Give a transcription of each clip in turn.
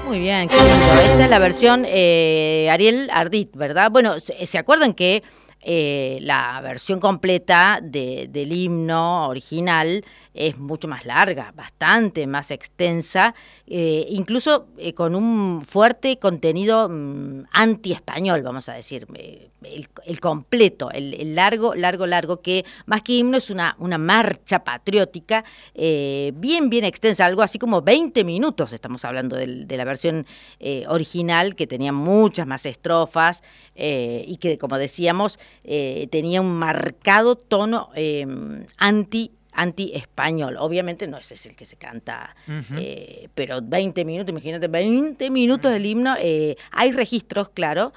Muy bien, qué lindo. Esta es la versión Ariel Ardit, ¿verdad? Bueno, ¿se acuerdan que la versión completa del himno original es mucho más larga, bastante más extensa, incluso con un fuerte contenido anti-español, vamos a decir, el completo, el largo, que más que himno es una marcha patriótica bien extensa, algo así como 20 minutos, estamos hablando de la versión original, que tenía muchas más estrofas y que, como decíamos, tenía un marcado tono anti-español. Obviamente no ese es el que se canta, pero 20 minutos, imagínate, 20 minutos del himno. Hay registros, claro,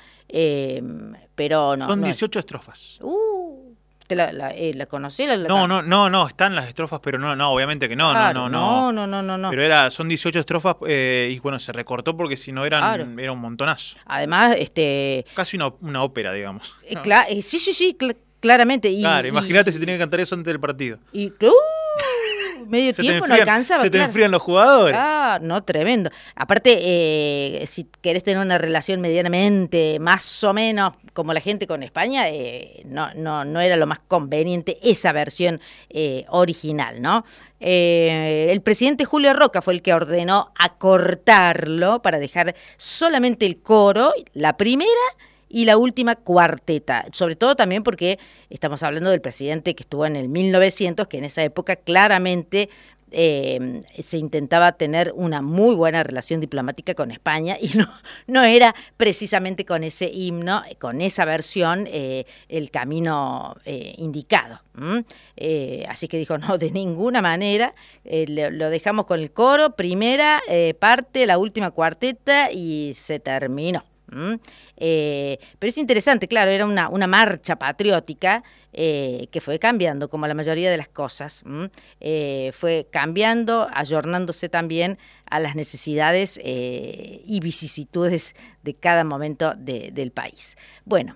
pero no. Son no 18 estrofas. ¿Te la conocí? No, están las estrofas, pero no, obviamente que no, claro, no. No. Pero son 18 estrofas y bueno, se recortó porque si no era un montonazo. Además, Casi una ópera, digamos. Sí, claramente. Claro, imagínate si tenía que cantar eso antes del partido. Y medio tiempo no alcanzaba. Se te enfrían los jugadores. No, tremendo. Aparte, si querés tener una relación medianamente, más o menos, como la gente con España, no era lo más conveniente esa versión original, ¿no? El presidente Julio Roca fue el que ordenó acortarlo para dejar solamente el coro, la primera y la última cuarteta, sobre todo también porque estamos hablando del presidente que estuvo en el 1900, que en esa época claramente se intentaba tener una muy buena relación diplomática con España y no era precisamente con ese himno, con esa versión, el camino indicado. Así que dijo, no, de ninguna manera, lo dejamos con el coro, primera parte, la última cuarteta y se terminó. Pero es interesante, claro, era una marcha patriótica que fue cambiando, como la mayoría de las cosas, fue cambiando, ayornándose también a las necesidades y vicisitudes de cada momento del país. Bueno,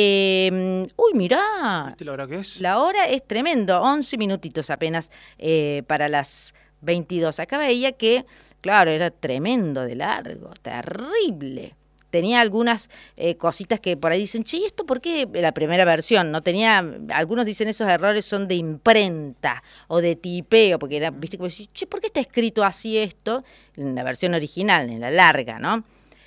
mirá, ¿Viste la hora que es? La hora es tremendo, 11 minutitos apenas para las 22. Acá veía que, claro, era tremendo de largo, terrible. Tenía algunas cositas que por ahí dicen, che, ¿esto por qué la primera versión? No tenía, algunos dicen esos errores son de imprenta o de tipeo, porque era, viste, como decís, che, ¿por qué está escrito así esto? En la versión original, en la larga, ¿no?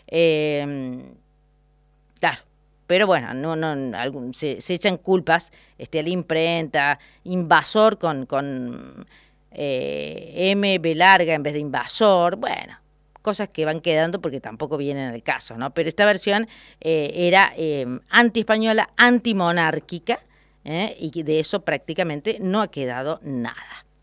Claro, pero bueno, se echan culpas a la imprenta, invasor con MB larga en vez de invasor, bueno. Cosas que van quedando porque tampoco vienen al caso, ¿no? Pero esta versión era anti-española, antimonárquica, y de eso prácticamente no ha quedado nada.